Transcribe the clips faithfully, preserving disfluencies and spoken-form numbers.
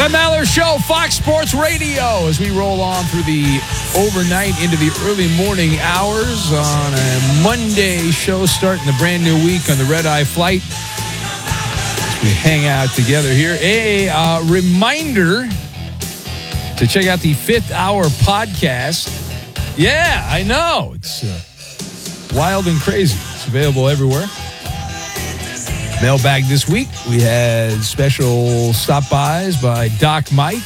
Ty Maller Show, Fox Sports Radio, as we roll on through the overnight into the early morning hours on a Monday show starting the brand new week on the Red Eye Flight. As we hang out together here. A uh, reminder to check out the Fifth Hour podcast. Yeah, I know. It's uh, wild and crazy. It's available everywhere. Mailbag this week, we had special stop-bys by Doc Mike.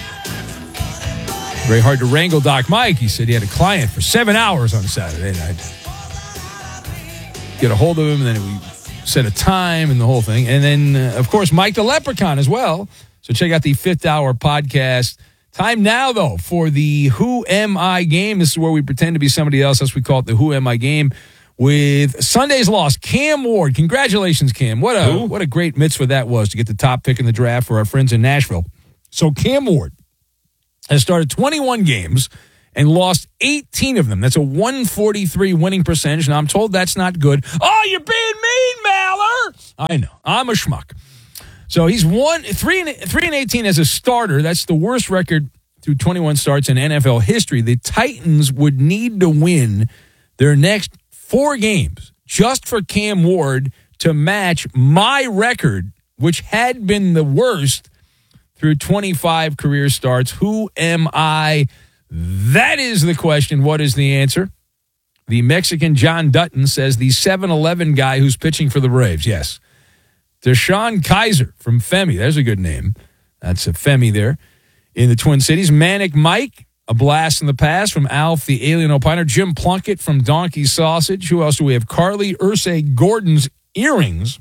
Very hard to wrangle Doc Mike. He said he had a client for seven hours on Saturday night. Get a hold of him, and then we set a time and the whole thing. And then, uh, of course, Mike the Leprechaun as well. So check out the Fifth Hour podcast. Time now, though, for the Who Am I game. This is where we pretend to be somebody else. That's what we call it, the Who Am I game. With Sunday's loss, Cam Ward. Congratulations, Cam. What a Ooh. what a great mitzvah that was to get the top pick in the draft for our friends in Nashville. So Cam Ward has started twenty-one games and lost eighteen of them. That's a one forty-three winning percentage, and I'm told that's not good. Oh, you're being mean, Maller! I know. I'm a schmuck. So he's one three and three and eighteen as a starter. That's the worst record through twenty-one starts in N F L history. The Titans would need to win their next four games just for Cam Ward to match my record, which had been the worst through twenty-five career starts. Who am I? That is the question. What is the answer? The Mexican John Dutton says the seven eleven guy who's pitching for the Braves. Yes. Deshaun Kaiser from Femi. There's a good name. That's a Femi there in the Twin Cities. Manic Mike. A blast in the past from Alf, the Alien Opiner. Jim Plunkett from Donkey Sausage. Who else do we have? Carly Ursay Gordon's Earrings.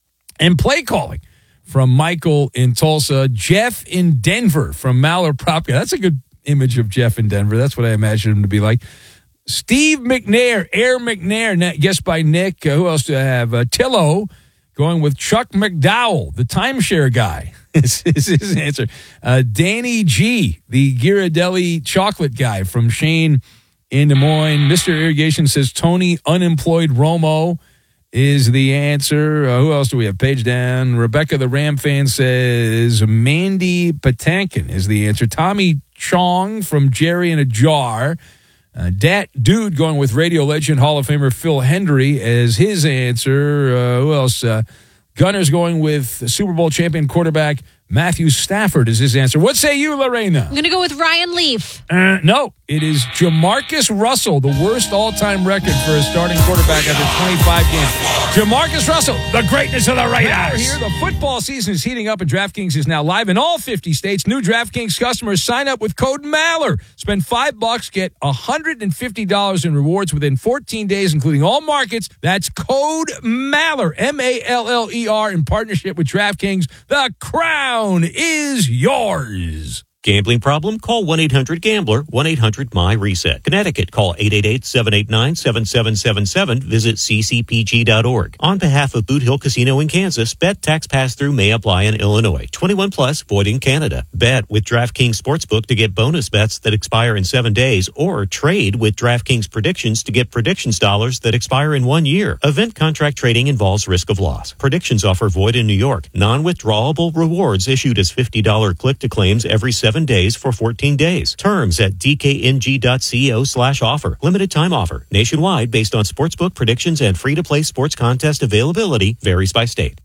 And play calling from Michael in Tulsa. Jeff in Denver from Maller Propia. That's a good image of Jeff in Denver. That's what I imagine him to be like. Steve McNair, Air McNair, guessed by Nick. Uh, who else do I have? Uh, Tillo going with Chuck McDowell, the timeshare guy. Is his answer. Uh, Danny G, the Ghirardelli chocolate guy from Shane in Des Moines. Mister Irrigation says Tony Unemployed Romo is the answer. Uh, who else do we have? Page down. Rebecca the Ram fan says Mandy Patankin is the answer. Tommy Chong from Jerry in a Jar. Uh, Dat Dude going with radio legend Hall of Famer Phil Hendry as his answer. Uh, who else? Uh, Gunner's going with Super Bowl champion quarterback Matthew Stafford is his answer. What say you, Lorena? I'm going to go with Ryan Leaf. Uh, no, it is Jamarcus Russell, the worst all-time record for a starting quarterback after twenty-five games. Jamarcus Russell, the greatness of the Raiders. Here, the football season is heating up, and DraftKings is now live in all fifty states. New DraftKings customers sign up with code Maller. Spend five bucks, get one hundred fifty dollars in rewards within fourteen days, including all markets. That's code Maller, M A L L E R, in partnership with DraftKings. The crown is yours. Gambling problem? Call one eight hundred gambler, one eight hundred my reset. Connecticut, call eight eight eight, seven eight nine, seven seven seven seven. Visit c c p g dot org. On behalf of Boot Hill Casino in Kansas, bet tax pass-through may apply in Illinois. twenty-one plus, void in Canada. Bet with DraftKings Sportsbook to get bonus bets that expire in seven days, or trade with DraftKings Predictions to get predictions dollars that expire in one year. Event contract trading involves risk of loss. Predictions offer void in New York. Non-withdrawable rewards issued as fifty dollars click-to-claims every seven days for fourteen days. Terms at d k n g dot co slash offer. Limited time offer. Nationwide based on sportsbook predictions and free-to-play sports contest availability. Varies by state.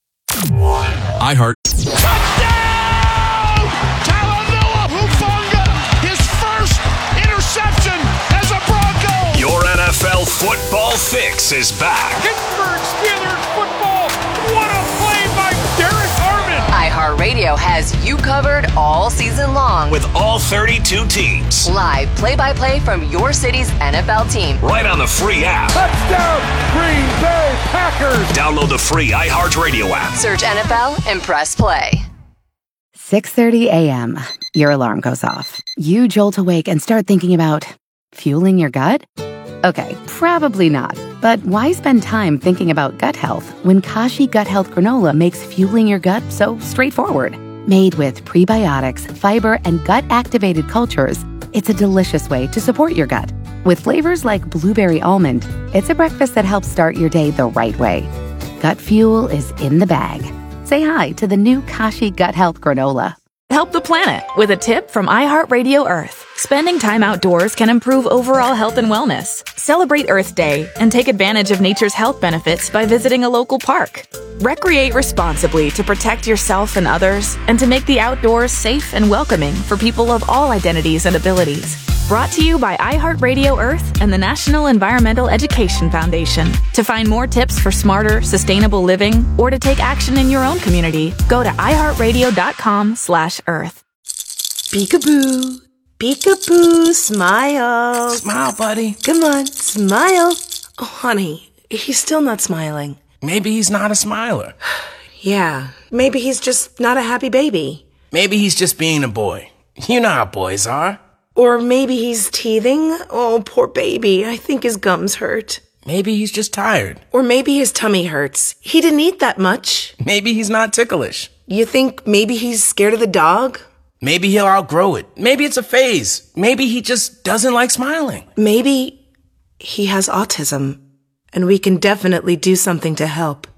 iHeart. Touchdown! Talanoa Hufanga, his first interception as a Bronco. Your N F L football fix is back. Pittsburgh Steelers football. What a play by Derek Armand. iHeartRadio has you covered all season long With all thirty-two teams. live play-by-play from your city's N F L team. Right on the free app. Touchdown, Green Bay Packers. Download the free iHeartRadio app. Search N F L and press play. six thirty a.m. Your alarm goes off. You jolt awake and start thinking about fueling your gut? Okay, probably not. But why spend time thinking about gut health when Kashi Gut Health Granola makes fueling your gut so straightforward? Made with prebiotics, fiber, and gut-activated cultures, it's a delicious way to support your gut. With flavors like blueberry almond, it's a breakfast that helps start your day the right way. Gut fuel is in the bag. Say hi to the new Kashi Gut Health Granola. Help the planet with a tip from iHeartRadio Earth. Spending time outdoors can improve overall health and wellness. Celebrate Earth Day and take advantage of nature's health benefits by visiting a local park. Recreate responsibly to protect yourself and others, and to make the outdoors safe and welcoming for people of all identities and abilities. Brought to you by iHeartRadio Earth and the National Environmental Education Foundation. To find more tips for smarter, sustainable living, or to take action in your own community, go to iHeartRadio.com slash Earth. Peekaboo. Peekaboo. Smile. Smile, buddy. Come on, smile. Oh, honey, he's still not smiling. Maybe he's not a smiler. Yeah, maybe he's just not a happy baby. Maybe he's just being a boy. You know how boys are. Or maybe he's teething. Oh, poor baby. I think his gums hurt. Maybe he's just tired. Or maybe his tummy hurts. He didn't eat that much. Maybe he's not ticklish. You think maybe he's scared of the dog? Maybe he'll outgrow it. Maybe it's a phase. Maybe he just doesn't like smiling. Maybe he has autism, and we can definitely do something to help.